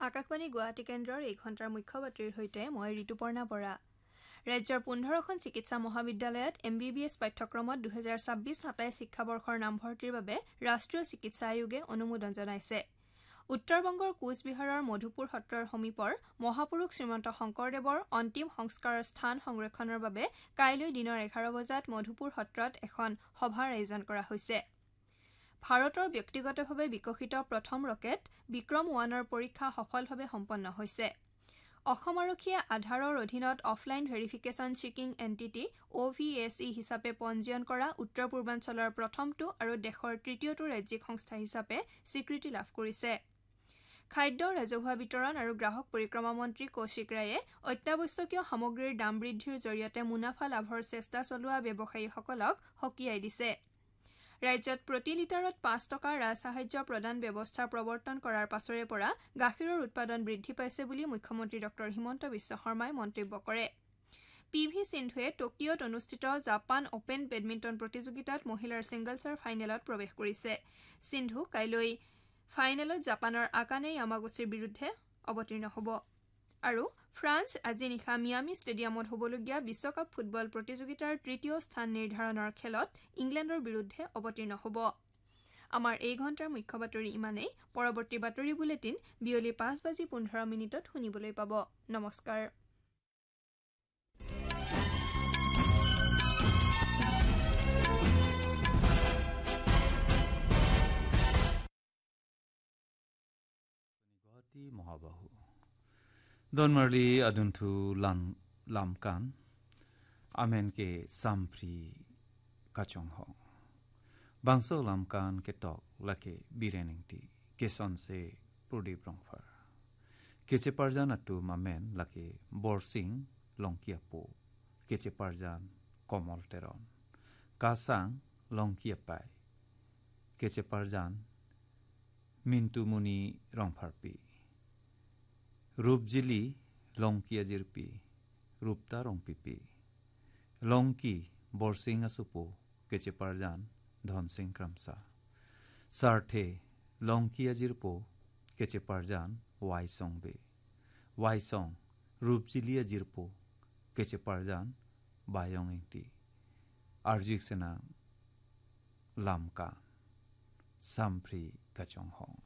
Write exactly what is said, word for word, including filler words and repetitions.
আকাশবাণী গুৱাহাটী কেন্দ্ৰৰ এই ঘণ্টাৰ মুখ্য বাতৰিৰ সৈতে মই ঋতুপৰ্ণা বৰা। ৰাজ্যৰ পোন্ধৰখন চিকিৎসা মহাবিদ্যালয়ত এম বি বি এছ পাঠ্যক্ৰমত দুহেজাৰ ছাব্বিছ সাতাইছ শিক্ষাবৰ্ষৰ নামভৰ্তিৰ বাবে ৰাষ্ট্ৰীয় চিকিৎসা আয়োগে অনুমোদন জনাইছে। উত্তৰ-বংগৰ কোচবিহাৰৰ মধুপুৰ সত্ৰৰ সমীপৰ মহাপুৰুষ শ্ৰীমন্ত শংকৰদেৱৰ অন্তিম সংস্কাৰৰ স্থান সংৰক্ষণৰ বাবে কাইলৈ দিনৰ এঘাৰ বজাত মধুপুৰ সত্ৰত এখন সভাৰ আয়োজন কৰা হৈছে। ভাৰতৰ ব্যক্তিগতভাৱে বিকশিত প্ৰথম ৰকেট বিক্ৰম ওৱানৰ পৰীক্ষা সফলভাৱে সম্পন্ন হৈছে। অসম আৰক্ষীয়ে আধাৰৰ অধীনত অফলাইন ভেৰিফিকেশ্যন চেকিং এণ্টিটি অ' ভি এছ ই হিচাপে পঞ্জীয়ন কৰা উত্তৰ পূৰ্বাঞ্চলৰ প্ৰথমটো আৰু দেশৰ তৃতীয়টো ৰাজ্যিক সংস্থা হিচাপে স্বীকৃতি লাভ কৰিছে। খাদ্য ৰাজহুৱা বিতৰণ আৰু গ্ৰাহক পৰিক্ৰমা মন্ত্ৰী কৌশিক ৰায়ে অত্যাৱশ্যকীয় সামগ্ৰীৰ দাম বৃদ্ধিৰ জৰিয়তে মুনাফা লাভৰ চেষ্টা চলোৱা ব্যৱসায়ীসকলক সকীয়াই দিছে। ৰাজ্যত প্ৰতি লিটাৰত পাঁচ টকাৰ ৰাজসাহায্য প্ৰদান ব্যৱস্থা প্ৰৱৰ্তন কৰাৰ পাছৰে পৰা গাখীৰৰ উৎপাদন বৃদ্ধি পাইছে বুলি মুখ্যমন্ত্ৰী ডক্টৰ হিমন্ত বিশ্ব শৰ্মাই মন্তব্য কৰে। পি ভি সিন্ধুৱে টকিঅত অনুষ্ঠিত জাপান অপেন বেডমিণ্টন প্ৰতিযোগিতাত মহিলাৰ ছিংগলছৰ ফাইনেলত প্ৰৱেশ কৰিছে। সিন্ধু কাইলৈ ফাইনেলত জাপানৰ আকানে য়ামাগুচিৰ বিৰুদ্ধে অৱতীৰ্ণ হ'ব। আৰু ফ্ৰান্স আজি নিশা মিয়ামি ষ্টেডিয়ামত হ'বলগীয়া বিশ্বকাপ ফুটবল প্ৰতিযোগিতাৰ তৃতীয় স্থান নিৰ্ধাৰণৰ খেলত ইংলেণ্ডৰ বিৰুদ্ধে অৱতীৰ্ণ হ'ব। আমাৰ এই ঘণ্টাৰ মুখ্য বাতৰি ইমানেই। পৰৱৰ্তী বাতৰি বুলেটিন বিয়লি পাঁচ বাজি পোন্ধৰ মিনিটত শুনিবলৈ পাব। নমস্কাৰ। গুৱাহাটী মহাবাহু Donmarli aduntu lan lamkan amen ke sampri kachong hong bangso lamkan ketok lake bireningti keson se purdip rongfar keche parjan atu mamen lake borsing longkiapo keche parjan komol teron kasang longkiapai keche parjan mintu muni rongfarpi Rupjili longki ajirpi, rupta rongpipi. Longki borsing asupo keche parjan dhonsing kramsa. Sarte longki ajirpo keche parjan waisong be. Waisong rupjili ajirpo keche parjan bayong engti. Arjik senang lamka sampri kachong hong.